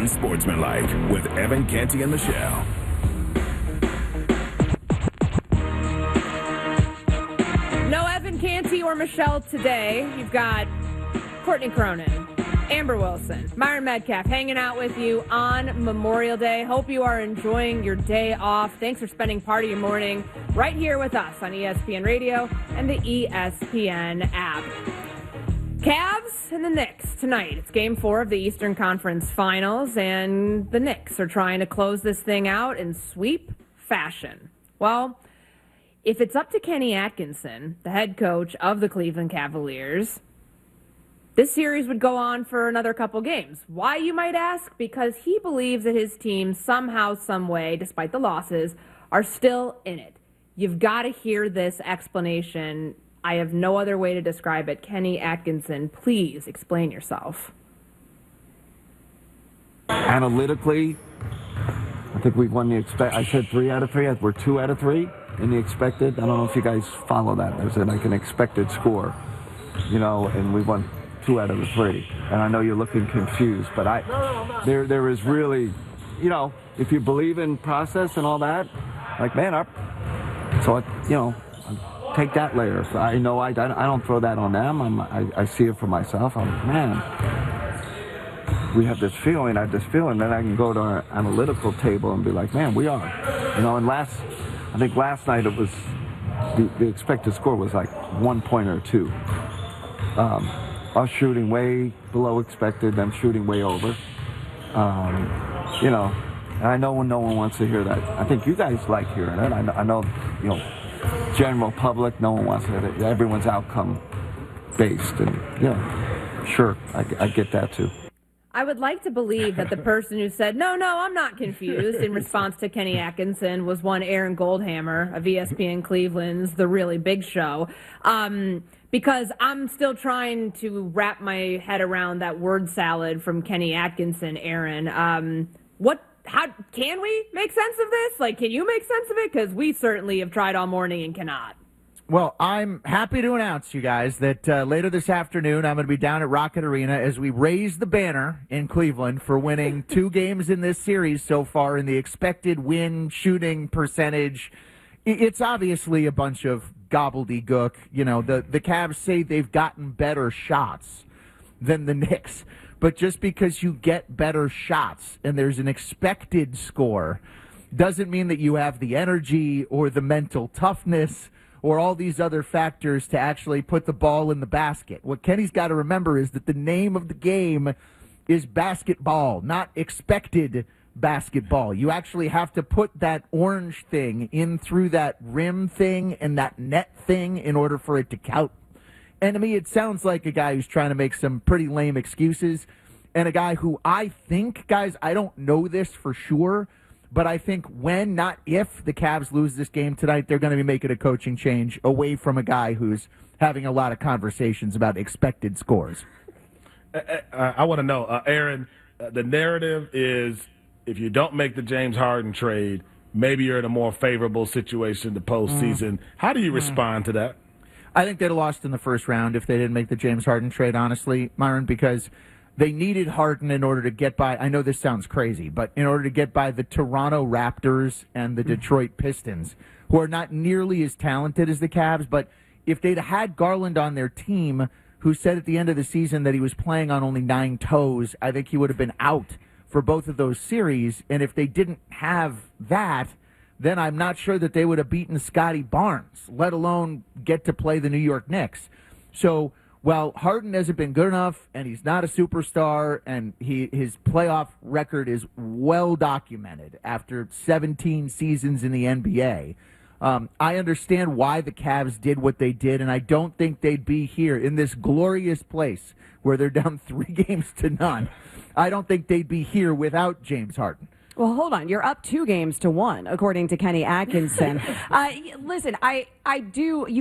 Unsportsmanlike with Evan Canty and Michelle. No Evan Canty or Michelle today. You've got Courtney Cronin, Amber Wilson, Myron Metcalf hanging out with you on Memorial Day. Hope you are enjoying your day off. Thanks for spending part of your morning right here with us on ESPN Radio and the ESPN app. Cavs and the Knicks tonight. It's Game 4 of the Eastern Conference Finals, and the Knicks are trying to close this thing out in sweep fashion. Well, if it's up to Kenny Atkinson, the head coach of the Cleveland Cavaliers, this series would go on for another couple games. Why, you might ask? Because he believes that his team somehow, some way, despite the losses, are still in it. You've got to hear this explanation. I have no other way to describe it. Kenny Atkinson, please explain yourself. Analytically, I think we've won the expect. I said 3 out of 3. We're 2 out of 3 in the expected. I don't know if you guys follow that. There's like an expected score, and we won 2 out of the 3. And I know you're looking confused, but there is really, if you believe in process and all that, take that layer. So I know I don't throw that on them. I see it for myself. We have this feeling. I have this feeling. Then I can go to our analytical table and be like, man, we are. And I think last night it was the expected score was like 1 point or 2. Us shooting way below expected, them shooting way over. And I know when no one wants to hear that. I think you guys like hearing it. I know, general public, no one wants to hear it. Everyone's outcome based, and sure, I get that too. I would like to believe that the person who said, no, I'm not confused, in response to Kenny Atkinson was one Aaron Goldhammer of ESPN Cleveland's The Really Big Show. Because I'm still trying to wrap my head around that word salad from Kenny Atkinson, Aaron. How can we make sense of this? Can you make sense of it? Because we certainly have tried all morning and cannot. Well, I'm happy to announce, you guys, that later this afternoon I'm going to be down at Rocket Arena as we raise the banner in Cleveland for winning 2 games in this series so far in the expected win shooting percentage. It's obviously a bunch of gobbledygook. The Cavs say they've gotten better shots than the Knicks. But just because you get better shots and there's an expected score doesn't mean that you have the energy or the mental toughness or all these other factors to actually put the ball in the basket. What Kenny's got to remember is that the name of the game is basketball, not expected basketball. You actually have to put that orange thing in through that rim thing and that net thing in order for it to count. And to me, it sounds like a guy who's trying to make some pretty lame excuses, and a guy who I think, guys, I don't know this for sure, but I think when, not if, the Cavs lose this game tonight, they're going to be making a coaching change away from a guy who's having a lot of conversations about expected scores. I want to know, Aaron, the narrative is if you don't make the James Harden trade, maybe you're in a more favorable situation the postseason. How do you respond to that? I think they'd have lost in the first round if they didn't make the James Harden trade, honestly, Myron, because they needed Harden in order to get by. I know this sounds crazy, but in order to get by the Toronto Raptors and the Detroit Pistons, who are not nearly as talented as the Cavs. But if they'd had Garland on their team, who said at the end of the season that he was playing on only 9 toes, I think he would have been out for both of those series. And if they didn't have that, then I'm not sure that they would have beaten Scotty Barnes, let alone get to play the New York Knicks. So while Harden hasn't been good enough and he's not a superstar and his playoff record is well documented after 17 seasons in the NBA, I understand why the Cavs did what they did, and I don't think they'd be here in this glorious place where they're down 3 games to none. I don't think they'd be here without James Harden. Well, hold on. You're up 2 games to 1, according to Kenny Atkinson. Listen, I do.